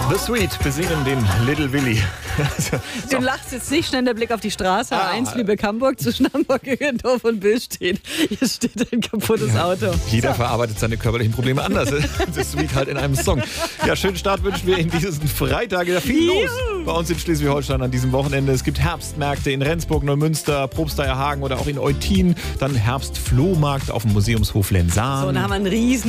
The Sweet besingen den Little Willy. Du lachst jetzt nicht, schnell der Blick auf die Straße. A1 Lübeck-Hamburg zwischen Hamburg, Gürgendorf und Bös steht. Hier steht ein kaputtes Auto. Jeder verarbeitet seine körperlichen Probleme anders. The Sweet halt in einem Song. Ja, schönen Start wünschen wir Ihnen diesen Freitag. Da viel los bei uns in Schleswig-Holstein an diesem Wochenende. Es gibt Herbstmärkte in Rendsburg, Neumünster, Probsteierhagen oder auch in Eutin. Dann Herbstflohmarkt auf dem Museumshof Lensahn. So, dann haben wir einen riesen